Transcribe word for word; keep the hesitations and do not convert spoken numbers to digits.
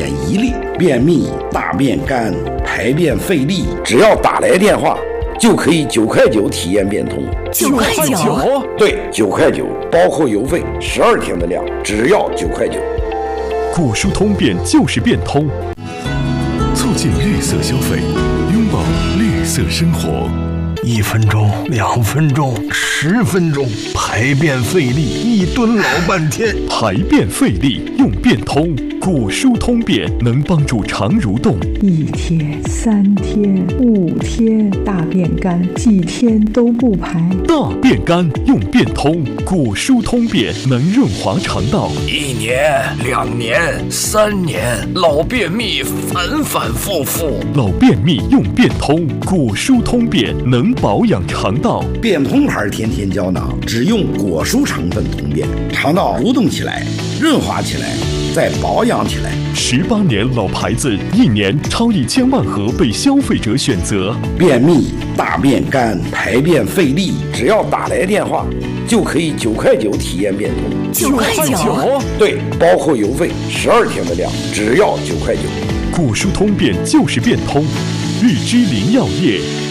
免一例，便秘、大便干、排便费力，只要打来电话，就可以九块九体验变通。 九块九？ 对，九块九，包括邮费，十二天的量，只要九块九。 果蔬通便就是变通，促进绿色消费，拥抱绿色生活。 一分钟，两分钟，十分钟，排便费力，一蹲老半天。 排便费力用变通，果蔬通便能帮助肠蠕动。 一天、三天、五天，大便干，几天都不排。 大便干用变通，果蔬通便能润滑肠道。 一年、两年、三年，老便秘反反复复。 老便秘用变通，果蔬通便能保养肠道。 变通牌天天胶囊只用果蔬成分通便，肠道蠕动起来，润滑起来，再保养起来。 十八年老牌子，一年超一千万盒被消费者选择。 便秘、大便干、排便费力，只要打来电话，就可以九块九体验变通。 九块九？ 对，包括邮费，十二天的量，只要九块九。 果蔬通便就是变通，日之林药业。